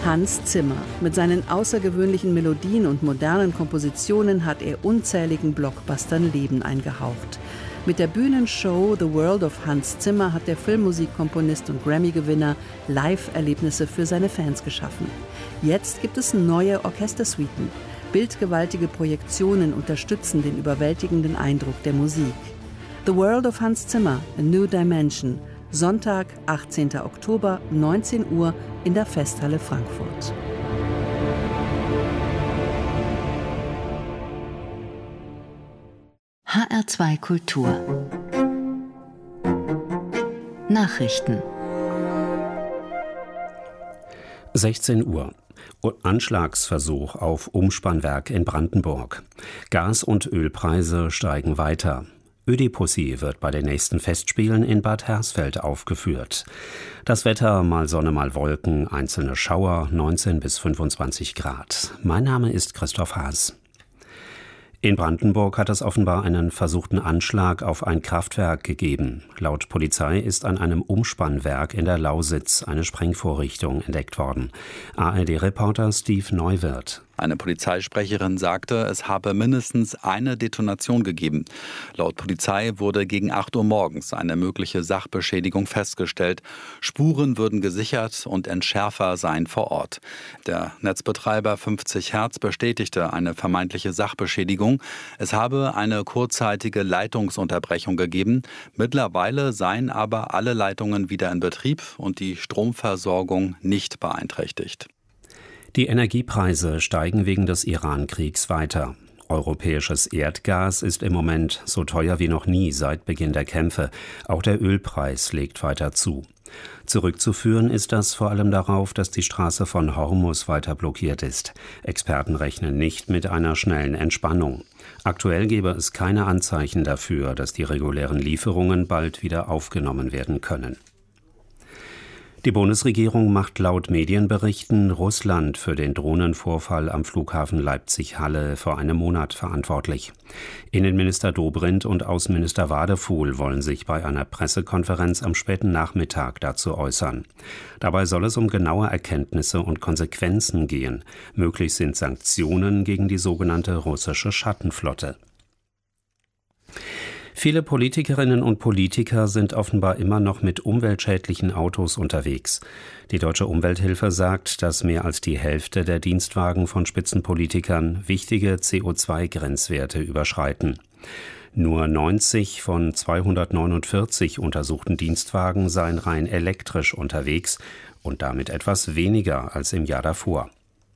Hans Zimmer. Mit seinen außergewöhnlichen Melodien und modernen Kompositionen hat er unzähligen Blockbustern Leben eingehaucht. Mit der Bühnenshow The World of Hans Zimmer hat der Filmmusikkomponist und Grammy-Gewinner Live-Erlebnisse für seine Fans geschaffen. Jetzt gibt es neue Orchestersuiten. Bildgewaltige Projektionen unterstützen den überwältigenden Eindruck der Musik. The World of Hans Zimmer, A New Dimension. Sonntag, 18. Oktober, 19 Uhr in der Festhalle Frankfurt. HR2 Kultur Nachrichten 16 Uhr. Anschlagsversuch auf Umspannwerk in Brandenburg. Gas- und Ölpreise steigen weiter. Ödipussy wird bei den nächsten Festspielen in Bad Hersfeld aufgeführt. Das Wetter, mal Sonne, mal Wolken, einzelne Schauer, 19 bis 25 Grad. Mein Name ist Christoph Haas. In Brandenburg hat es offenbar einen versuchten Anschlag auf ein Kraftwerk gegeben. Laut Polizei ist an einem Umspannwerk in der Lausitz eine Sprengvorrichtung entdeckt worden. ARD-Reporter Steve Neuwirth. Eine Polizeisprecherin sagte, es habe mindestens eine Detonation gegeben. Laut Polizei wurde gegen 8 Uhr morgens eine mögliche Sachbeschädigung festgestellt. Spuren würden gesichert und Entschärfer seien vor Ort. Der Netzbetreiber 50 Hertz bestätigte eine vermeintliche Sachbeschädigung. Es habe eine kurzzeitige Leitungsunterbrechung gegeben. Mittlerweile seien aber alle Leitungen wieder in Betrieb und die Stromversorgung nicht beeinträchtigt. Die Energiepreise steigen wegen des Iran-Kriegs weiter. Europäisches Erdgas ist im Moment so teuer wie noch nie seit Beginn der Kämpfe. Auch der Ölpreis legt weiter zu. Zurückzuführen ist das vor allem darauf, dass die Straße von Hormuz weiter blockiert ist. Experten rechnen nicht mit einer schnellen Entspannung. Aktuell gebe es keine Anzeichen dafür, dass die regulären Lieferungen bald wieder aufgenommen werden können. Die Bundesregierung macht laut Medienberichten Russland für den Drohnenvorfall am Flughafen Leipzig-Halle vor einem Monat verantwortlich. Innenminister Dobrindt und Außenminister Wadefuhl wollen sich bei einer Pressekonferenz am späten Nachmittag dazu äußern. Dabei soll es um genaue Erkenntnisse und Konsequenzen gehen. Möglich sind Sanktionen gegen die sogenannte russische Schattenflotte. Viele Politikerinnen und Politiker sind offenbar immer noch mit umweltschädlichen Autos unterwegs. Die Deutsche Umwelthilfe sagt, dass mehr als die Hälfte der Dienstwagen von Spitzenpolitikern wichtige CO2-Grenzwerte überschreiten. Nur 90 von 249 untersuchten Dienstwagen seien rein elektrisch unterwegs und damit etwas weniger als im Jahr davor.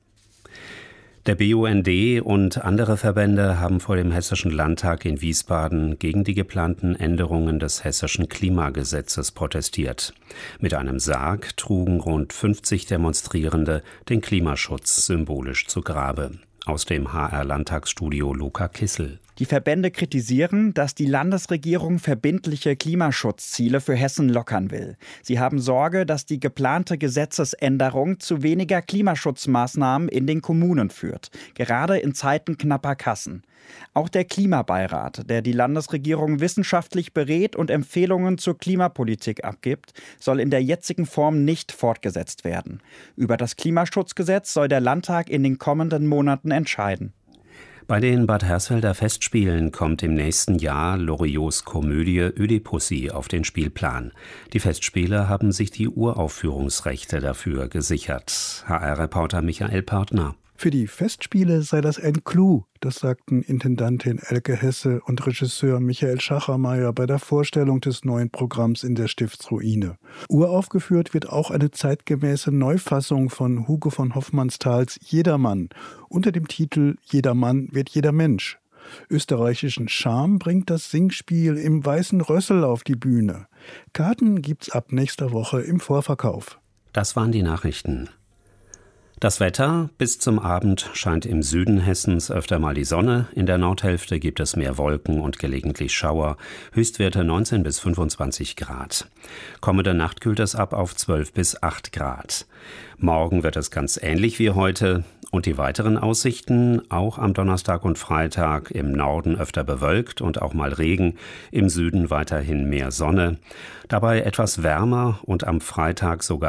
Der BUND und andere Verbände haben vor dem Hessischen Landtag in Wiesbaden gegen die geplanten Änderungen des Hessischen Klimagesetzes protestiert. Mit einem Sarg trugen rund 50 Demonstrierende den Klimaschutz symbolisch zu Grabe. Aus dem HR-Landtagsstudio Luca Kissel. Die Verbände kritisieren, dass die Landesregierung verbindliche Klimaschutzziele für Hessen lockern will. Sie haben Sorge, dass die geplante Gesetzesänderung zu weniger Klimaschutzmaßnahmen in den Kommunen führt, gerade in Zeiten knapper Kassen. Auch der Klimabeirat, der die Landesregierung wissenschaftlich berät und Empfehlungen zur Klimapolitik abgibt, soll in der jetzigen Form nicht fortgesetzt werden. Über das Klimaschutzgesetz soll der Landtag in den kommenden Monaten entscheiden. Bei den Bad Hersfelder Festspielen kommt im nächsten Jahr Loriots Komödie Ödipussy auf den Spielplan. Die Festspiele haben sich die Uraufführungsrechte dafür gesichert. HR-Reporter Michael Partner. Für die Festspiele sei das ein Clou, das sagten Intendantin Elke Hesse und Regisseur Michael Schachermeier bei der Vorstellung des neuen Programms in der Stiftsruine. Uraufgeführt wird auch eine zeitgemäße Neufassung von Hugo von Hofmannsthals Jedermann unter dem Titel Jeder Mann wird jeder Mensch. Österreichischen Charme bringt das Singspiel im Weißen Rössel auf die Bühne. Karten gibt's ab nächster Woche im Vorverkauf. Das waren die Nachrichten. Das Wetter: bis zum Abend scheint im Süden Hessens öfter mal die Sonne, in der Nordhälfte gibt es mehr Wolken und gelegentlich Schauer, Höchstwerte 19 bis 25 Grad. Kommende Nacht kühlt es ab auf 12 bis 8 Grad. Morgen wird es ganz ähnlich wie heute. Und die weiteren Aussichten: auch am Donnerstag und Freitag im Norden öfter bewölkt und auch mal Regen, im Süden weiterhin mehr Sonne. Dabei etwas wärmer und am Freitag sogar